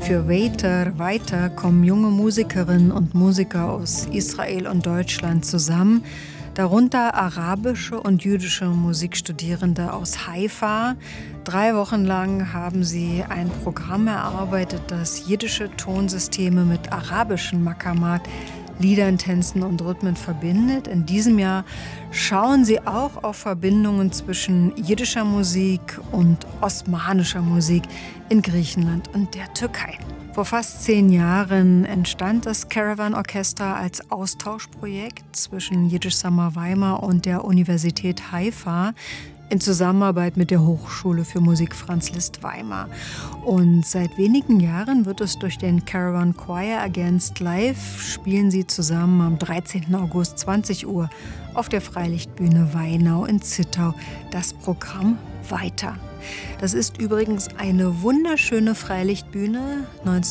Für Weiter kommen junge Musikerinnen und Musiker aus Israel und Deutschland zusammen, darunter arabische und jüdische Musikstudierende aus Haifa. 3 Wochen lang haben sie ein Programm erarbeitet, das jiddische Tonsysteme mit arabischen Makamat, Liedern, Tänzen und Rhythmen verbindet. In diesem Jahr schauen sie auch auf Verbindungen zwischen jiddischer Musik und osmanischer Musik in Griechenland und der Türkei. Vor fast 10 Jahren entstand das Caravan Orchestra als Austauschprojekt zwischen Jiddisch Summer Weimar und der Universität Haifa in Zusammenarbeit mit der Hochschule für Musik Franz Liszt Weimar. Und seit wenigen Jahren wird es durch den Caravan Choir ergänzt. Live spielen sie zusammen am 13. August 20 Uhr auf der Freilichtbühne Weinau in Zittau das Programm Weiter. Das ist übrigens eine wunderschöne Freilichtbühne,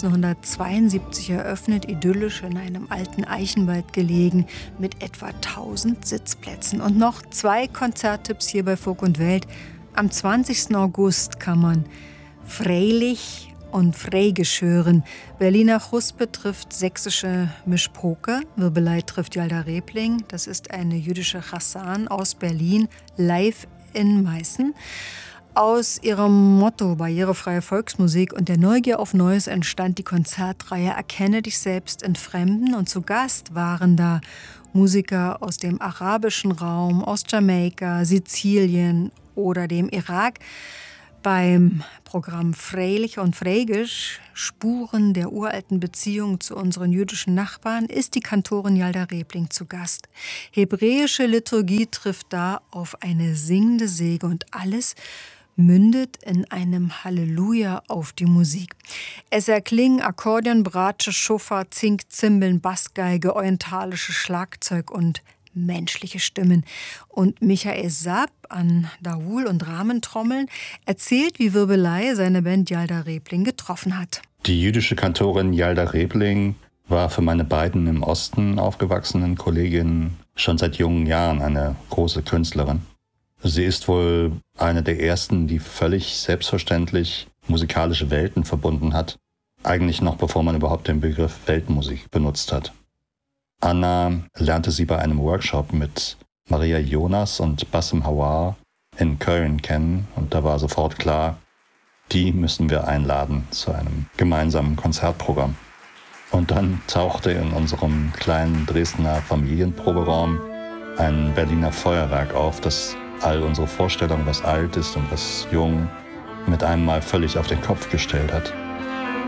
1972 eröffnet, idyllisch in einem alten Eichenwald gelegen, mit etwa 1000 Sitzplätzen. Und noch 2 Konzerttipps hier bei Folk und Welt. Am 20. August kann man Freilich und Freigisch hören. Berliner Chuspe trifft sächsische Mischpoke. Wirbelei trifft Yalda Rebling. Das ist eine jüdische Chassan aus Berlin, live in Meißen. Aus ihrem Motto barrierefreie Volksmusik und der Neugier auf Neues entstand die Konzertreihe Erkenne dich selbst in Fremden. Und zu Gast waren da Musiker aus dem arabischen Raum, aus Jamaika, Sizilien oder dem Irak. Beim Programm Freilich und Freigisch, Spuren der uralten Beziehung zu unseren jüdischen Nachbarn, ist die Kantorin Yalda Rebling zu Gast. Hebräische Liturgie trifft da auf eine singende Säge und alles mündet in einem Halleluja auf die Musik. Es erklingen Akkordeon, Bratsche, Schofar, Zink, Zimbeln, Bassgeige, orientalische Schlagzeug und menschliche Stimmen. Und Michael Saab an Dawul und Rahmentrommeln erzählt, wie Wirbelei seine Band Yalda Rebling getroffen hat. Die jüdische Kantorin Yalda Rebling war für meine beiden im Osten aufgewachsenen Kolleginnen schon seit jungen Jahren eine große Künstlerin. Sie ist wohl eine der ersten, die völlig selbstverständlich musikalische Welten verbunden hat, eigentlich noch bevor man überhaupt den Begriff Weltmusik benutzt hat. Anna lernte sie bei einem Workshop mit Maria Jonas und Bassem Hawar in Köln kennen und da war sofort klar, die müssen wir einladen zu einem gemeinsamen Konzertprogramm. Und dann tauchte in unserem kleinen Dresdner Familienproberaum ein Berliner Feuerwerk auf, das all unsere Vorstellungen, was alt ist und was jung, mit einem Mal völlig auf den Kopf gestellt hat.